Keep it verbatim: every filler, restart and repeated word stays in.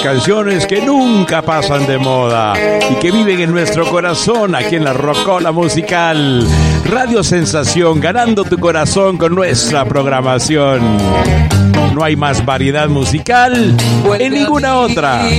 canciones que nunca pasan de moda y que viven en nuestro corazón aquí en la Rocola Musical. Radio Sensación, ganando tu corazón con nuestra programación. No hay más variedad musical en ninguna otra.